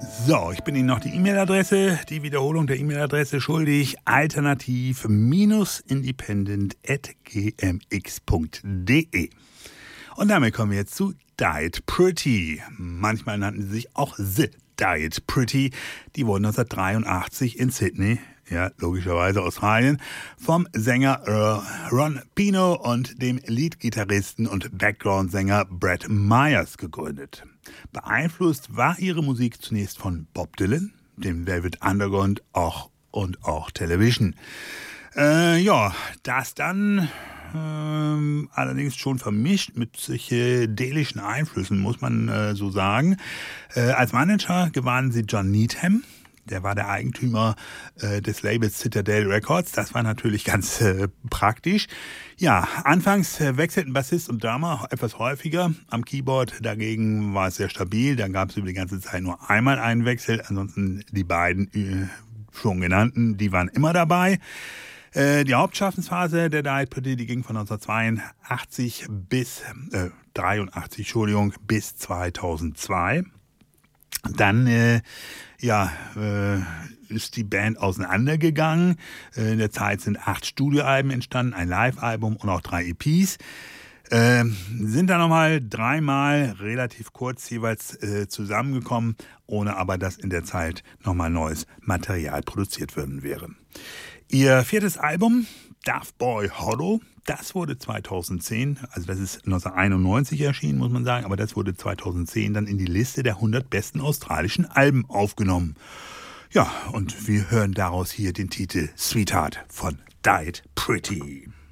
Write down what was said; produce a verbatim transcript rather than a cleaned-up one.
So, ich bin Ihnen noch die E-Mail-Adresse, die Wiederholung der E-Mail-Adresse schuldig, alternativ-independent at gmx punkt de. Und damit kommen wir jetzt zu Diet Pretty. Manchmal nannten sie sich auch The Diet Pretty. Die wurden neunzehnhundertdreiundachtzig in Sydney, ja, logischerweise Australien, vom Sänger äh, Ron Pino und dem Leadgitarristen und Background-Sänger Brad Myers gegründet. Beeinflusst war ihre Musik zunächst von Bob Dylan, dem Velvet Underground auch und auch Television. Äh, ja, das dann ähm, allerdings schon vermischt mit psychedelischen Einflüssen, muss man äh, so sagen. Äh, als Manager gewannen sie John Needham. Der war der Eigentümer äh, des Labels Citadel Records. Das war natürlich ganz äh, praktisch. Ja, anfangs äh, wechselten Bassist und Drummer etwas häufiger. Am Keyboard dagegen war es sehr stabil. Da gab es über die ganze Zeit nur einmal einen Wechsel. Ansonsten die beiden äh, schon genannten, die waren immer dabei. Äh, die Hauptschaffensphase der Diet Pretty, die ging von neunzehnhundertzweiundachtzig bis äh, dreiundachtzig, Entschuldigung, bis zweitausendzwei. Dann äh, ja, äh, ist die Band auseinandergegangen. Äh, in der Zeit sind acht Studioalben entstanden, ein Live-Album und auch drei E Ps. Äh, sind dann nochmal dreimal relativ kurz jeweils äh, zusammengekommen, ohne aber, dass in der Zeit nochmal neues Material produziert worden wäre. Ihr viertes Album, Daft Boy Hollow, das wurde zweitausendzehn, also das ist neunzehnhunderteinundneunzig erschienen, muss man sagen, aber das wurde zweitausendzehn dann in die Liste der hundert besten australischen Alben aufgenommen. Ja, und wir hören daraus hier den Titel Sweetheart von Diet Pretty.